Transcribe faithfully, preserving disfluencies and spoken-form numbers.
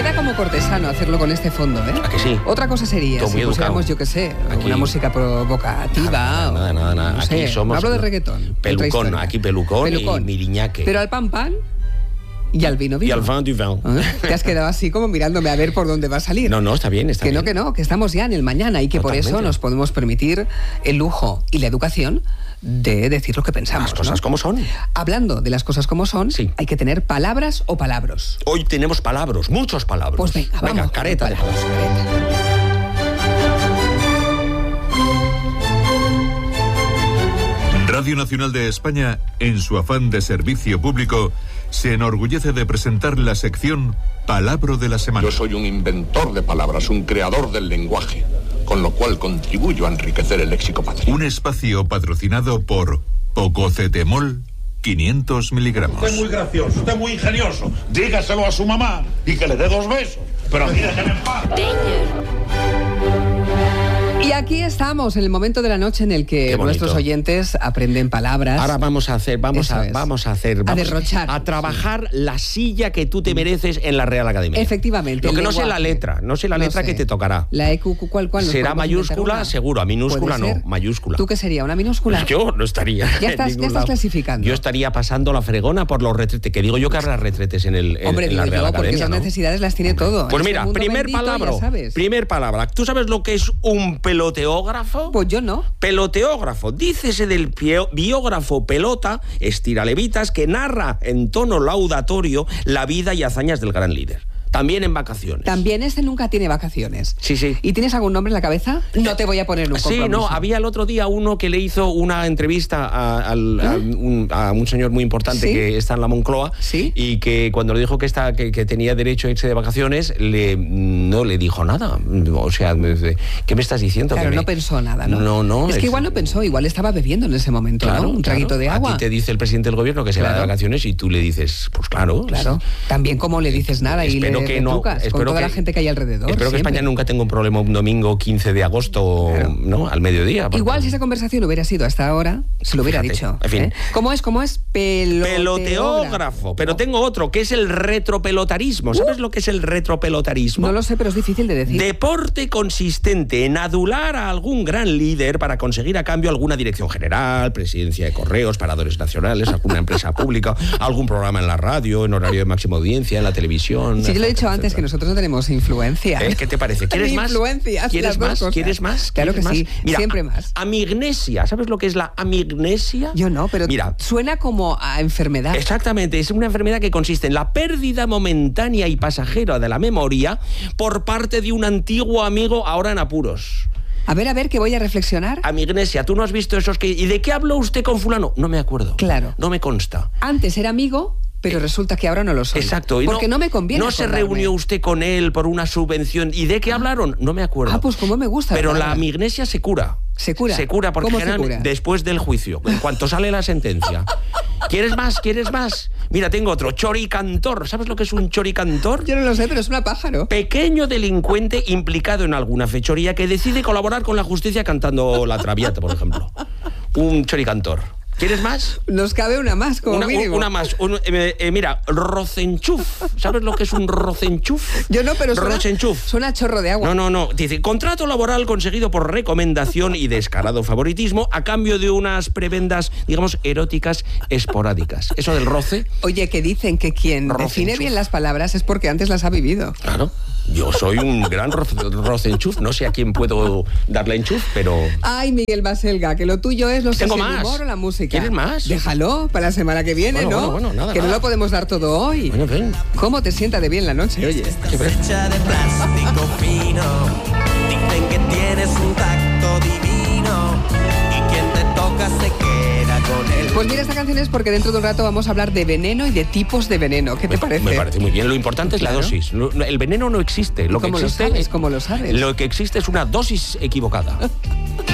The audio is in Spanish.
Queda como cortesano hacerlo con este fondo, ¿eh? ¿A que sí? Otra cosa sería Todo si muy pusiéramos, educado. yo qué sé, Aquí. una música provocativa. Nada, nada, nada. nada. No Aquí sé, somos... no hablo de reggaetón. Pelucón, otra historia. aquí pelucón, Pelucón. y miriñaque. Pero al pan pan y al vino vino. Y al vin du vin. ¿Eh? Te has quedado así como mirándome a ver por dónde va a salir. No, no, está bien, está que bien. no, que no, que estamos ya en el mañana y que Totalmente. por eso nos podemos permitir el lujo y la educación de decir lo que pensamos. Las cosas ¿no? como son. Hablando de las cosas como son, Sí. hay que tener palabras o palabros. Hoy tenemos palabras, muchos palabras. Pues venga, vamos. Venga, careta. con palabras, careta. Radio Nacional de España, en su afán de servicio público, se enorgullece de presentar la sección Palabra de la Semana. Yo soy un inventor de palabras, un creador del lenguaje, con lo cual contribuyo a enriquecer el léxico patrio. Un espacio patrocinado por Pococetemol quinientos miligramos. Usted es muy gracioso, usted es muy ingenioso. Dígaselo a su mamá y que le dé dos besos. Pero aquí déjenme en paz. Y aquí estamos, en el momento de la noche en el que Qué bonito. nuestros oyentes aprenden palabras. Ahora vamos a hacer, vamos Eso a, es. vamos a hacer, vamos derrochar. a trabajar la silla que tú te mereces en la Real Academia. Efectivamente. Lo que el no sé la lenguaje. letra, no sé la No letra sé. que te tocará. La E Q, Q, ¿cuál, cuál? ¿Nos ¿Será podemos inventar mayúscula? una? Seguro. A minúscula ¿Puede no, ser? mayúscula. ¿Tú qué sería? ¿Una minúscula? Pues yo no estaría. Ya en estás, ningún ya estás lado. clasificando. Yo estaría pasando la fregona por los retretes. Que digo yo que habrá retretes en, el, en, Hombre, en la digo Real yo, porque Academia. esas ¿no? necesidades las tiene todo. Pues En mira, este mundo primer bendito, palabra. ya sabes. Primer palabra. ¿Tú sabes lo que es un peloteógrafo? Pues yo no. Peloteógrafo, dícese del pio- biógrafo pelota, estiralevitas, que narra en tono laudatorio la vida y hazañas del gran líder. También en vacaciones. También este nunca tiene vacaciones. Sí, sí. ¿Y tienes algún nombre en la cabeza? No te voy a poner un Sí, compromiso. no, había el otro día uno que le hizo una entrevista a, al- a un, a un señor muy importante ¿Sí? que está en la Moncloa, ¿Sí? y que cuando le dijo que, está, que, que tenía derecho a irse de vacaciones, le, no le dijo nada. O sea, ¿qué me estás diciendo? Claro, Que me- no pensó nada, ¿no? No, no. Es que igual no pensó, igual estaba bebiendo en ese momento, Claro, ¿no? Un traguito claro. de agua. A ti te dice el presidente del gobierno que se va de Claro. vacaciones y tú le dices, pues claro. Claro. También como le dices nada y Espero le que no, retrucas con espero toda que- la gente que hay alrededor. Espero que siempre. España nunca tenga un problema un domingo quince de agosto, Claro. ¿no? Al mediodía. porque- Igual si esa conversación hubiera sido hasta ahora, se lo hubiera Fíjate, dicho. en fin. ¿eh? ¿Cómo es? ¿Cómo es? Peloteógrafo. Peloteógrafo. Pero tengo otro, que es el retropelotarismo. ¿Sabes lo que es el retropelotarismo? No lo sé, pero es difícil de decir. Deporte consistente en adular a algún gran líder para conseguir a cambio alguna dirección general, presidencia de correos, paradores nacionales, alguna empresa pública, algún programa en la radio, en horario de máxima audiencia, en la televisión. Sí, yo lo he dicho etcétera, antes, que etcétera. nosotros no tenemos influencia. ¿Eh? ¿Qué te parece? ¿Quieres más? Influencias, ¿Quieres las dos más? cosas. ¿Quieres más? Claro ¿Quieres que sí, más? Mira, siempre más. Amignesia. ¿Sabes lo que es la amignesia? Yo no, pero Mira, suena como a enfermedad. exactamente, es una enfermedad que consiste en la pérdida momentánea y pasajera de la memoria por parte de un antiguo amigo ahora en apuros. A ver, a ver, que voy a reflexionar. Amignesia, ¿tú no has visto esos que... ¿Y de qué habló usted con fulano? No me acuerdo. Claro. No me consta. Antes era amigo, pero resulta que ahora no lo soy. Exacto. Y Porque no, me conviene No se acordarme. reunió usted con él por una subvención. ¿Y de qué hablaron? No me acuerdo. Ah, pues como me gusta. Pero la palabra. amignesia se cura. ¿Se cura? Se cura porque ¿Cómo se generalmente cura? después del juicio, en cuanto sale la sentencia. ¿Quieres más? ¿Quieres más? Mira, tengo otro, choricantor. ¿Sabes lo que es un choricantor? Yo no lo sé, pero es una pájaro. Pequeño delincuente implicado en alguna fechoría que decide colaborar con la justicia cantando la Traviata, por ejemplo. Un choricantor. ¿Quieres más? Nos cabe una más, como Una, un- mínimo. una más. Un- eh, eh, mira, rocenchuf. ¿Sabes lo que es un rocenchuf? Yo no, pero suena, Rocenchuf. suena a chorro de agua. No, no, no. Dice, contrato laboral conseguido por recomendación y descarado favoritismo a cambio de unas prebendas, digamos, eróticas esporádicas. Eso del roce. Oye, que dicen que quien Rocenchuf. define bien las palabras es porque antes las ha vivido. Claro. Yo soy un gran ro- rocenchuf. No sé a quién puedo darle enchuf, pero... Ay, Miguel Baselga, que lo tuyo es no sé Tengo si el más. humor o la música. ¿Quieres más? Déjalo para la semana que viene, Bueno, ¿no? bueno, bueno, nada, que no nada. lo podemos dar todo hoy. Bueno, ven. ¿Cómo te sienta de bien la noche, oye? Hecha de plástico fino. Dicen que tienes un tacto divino y quien te toca se queda con él. Pues mira, esta canción es porque dentro de un rato vamos a hablar de veneno y de tipos de veneno. ¿Qué te Me- parece? Me parece muy bien. Lo importante es la Claro. dosis. No- no, El veneno no existe. Lo que ¿Cómo lo existe sabes? ¿Cómo lo sabes? Lo que existe es una dosis equivocada.